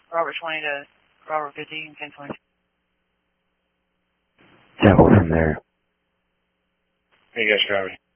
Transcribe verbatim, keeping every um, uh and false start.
Robert twenty to Robert fifteen, ten twenty. Travel from there. Hey, guys, gravity.